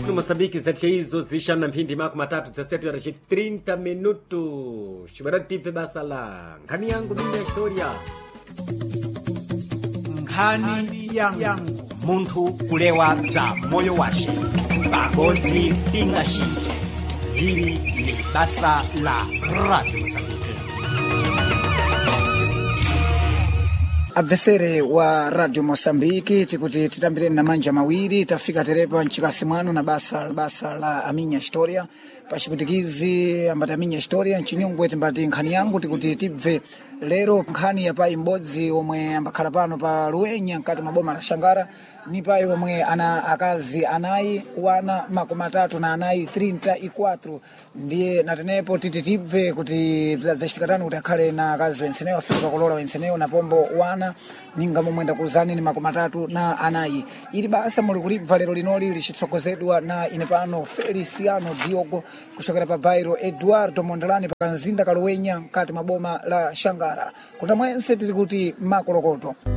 no Moçambique, zatizo zishana mphindi mako matatu za 7:30 minutos. Chibarati basala. Ngani yangu mimi Victoria. Ngani yangu muntu kulewa za moyo washe. Pagodi tinashinje. Hili ni basa la Radio Moçambique. Abvesere wa Radio Moçambique tikuti titambireni na manja mawiri tafika terepa nchikasi mwanu na basa la Aminha História pachiputikizi ambati Aminha História nchinyungwe timbati nkhani yangu tikuti tibve lero nkhani ya pai mbodzi omwe ambakhala pano pa Luenya mkati maboma la Xangara ni pai omwe ana akazi anayi wana makumi atatu na anayi 34 ndiye natenepo tibve kuti zachitikatani kuti akhale na akazi wensenewo afika kolola wensenewo na pombo wana ninga momwenda kuzani ni makumi atatu na anayi ili basa muli kulibva lero linoli lichitsogozedwa na ine pano Feliciano Diogo kuchokera pa Bairo Eduardo Mondlane pa kanzinda ka Luenya mkati maboma la Xangara kuti mwense tiri kuti makolokoto.